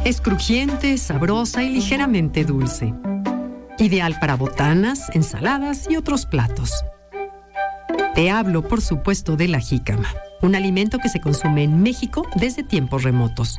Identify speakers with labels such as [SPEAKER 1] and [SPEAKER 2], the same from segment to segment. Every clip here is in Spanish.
[SPEAKER 1] Es crujiente, sabrosa y ligeramente dulce. Ideal para botanas, ensaladas y otros platos. Te hablo, por supuesto, de la jícama, un alimento que se consume en México desde tiempos remotos.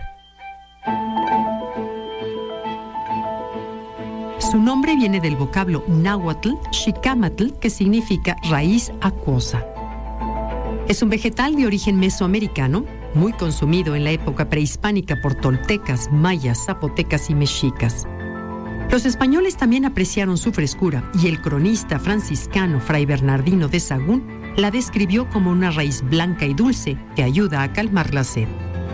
[SPEAKER 1] Su nombre viene del vocablo náhuatl, xicamatl, que significa raíz acuosa. Es un vegetal de origen mesoamericano, muy consumido en la época prehispánica por toltecas, mayas, zapotecas y mexicas. Los españoles también apreciaron su frescura y el cronista franciscano Fray Bernardino de Sahagún la describió como una raíz blanca y dulce que ayuda a calmar la sed.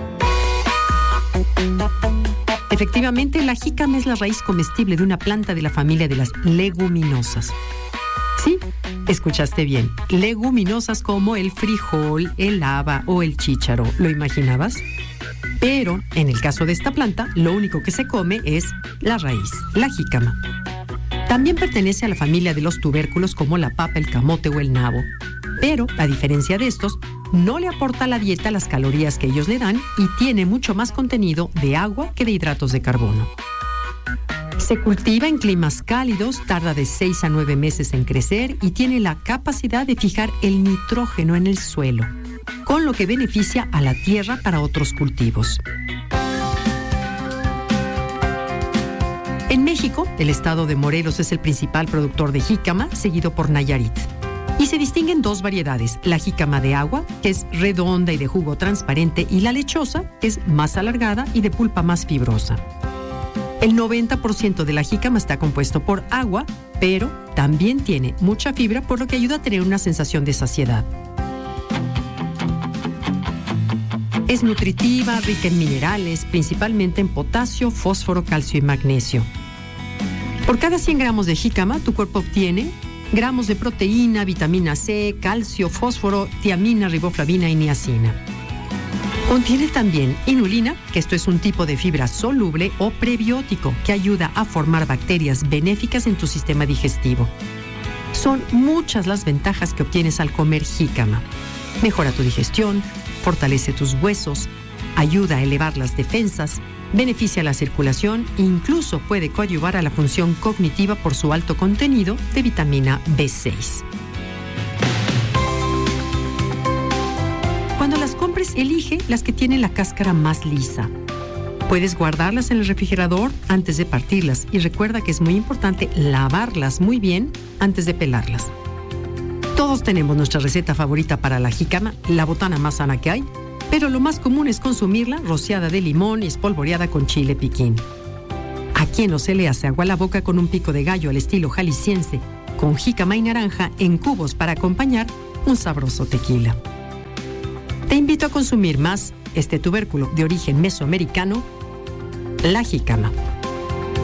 [SPEAKER 1] Efectivamente, la jícama es la raíz comestible de una planta de la familia de las leguminosas. Sí, escuchaste bien, leguminosas como el frijol, el haba o el chícharo. ¿Lo imaginabas? Pero, en el caso de esta planta, lo único que se come es la raíz, la jícama. También pertenece a la familia de los tubérculos como la papa, el camote o el nabo. Pero, a diferencia de estos, no le aporta a la dieta las calorías que ellos le dan y tiene mucho más contenido de agua que de hidratos de carbono. Se cultiva en climas cálidos, tarda de 6 a 9 meses en crecer y tiene la capacidad de fijar el nitrógeno en el suelo, con lo que beneficia a la tierra para otros cultivos. En México, el estado de Morelos es el principal productor de jícama, seguido por Nayarit. Y se distinguen dos variedades, la jícama de agua, que es redonda y de jugo transparente, y la lechosa, que es más alargada y de pulpa más fibrosa. El 90% de la jícama está compuesto por agua, pero también tiene mucha fibra, por lo que ayuda a tener una sensación de saciedad. Es nutritiva, rica en minerales, principalmente en potasio, fósforo, calcio y magnesio. Por cada 100 gramos de jícama, tu cuerpo obtiene gramos de proteína, vitamina C, calcio, fósforo, tiamina, riboflavina y niacina. Contiene también inulina, que esto es un tipo de fibra soluble o prebiótico que ayuda a formar bacterias benéficas en tu sistema digestivo. Son muchas las ventajas que obtienes al comer jícama. Mejora tu digestión, fortalece tus huesos, ayuda a elevar las defensas, beneficia la circulación e incluso puede coadyuvar a la función cognitiva por su alto contenido de vitamina B6. Cuando las compres, elige las que tienen la cáscara más lisa. Puedes guardarlas en el refrigerador antes de partirlas y recuerda que es muy importante lavarlas muy bien antes de pelarlas. Todos tenemos nuestra receta favorita para la jícama, la botana más sana que hay, pero lo más común es consumirla rociada de limón y espolvoreada con chile piquín. ¿A quién no se le hace agua a la boca con un pico de gallo al estilo jalisciense, con jícama y naranja en cubos para acompañar un sabroso tequila? Te invito a consumir más este tubérculo de origen mesoamericano, la jícama.